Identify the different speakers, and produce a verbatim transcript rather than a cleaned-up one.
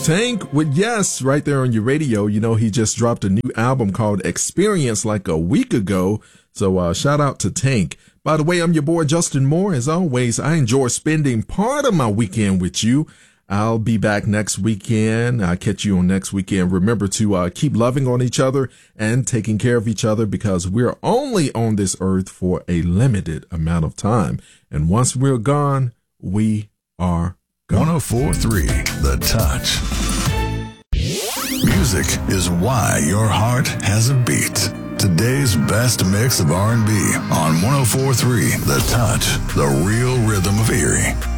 Speaker 1: Tank with Yes right there on your radio. You know, he just dropped a new album called Experience like a week ago. So uh, shout out to Tank. By the way, I'm your boy Justin Moore. As always, I enjoy spending part of my weekend with you. I'll be back next weekend. I'll catch you on next weekend. Remember to uh, keep loving on each other and taking care of each other because we're only on this earth for a limited amount of time. And once we're gone, we are gone.
Speaker 2: one oh four point three The Touch. Music is why your heart has a beat. Today's best mix of R and B on one oh four point three The Touch, the real rhythm of Erie.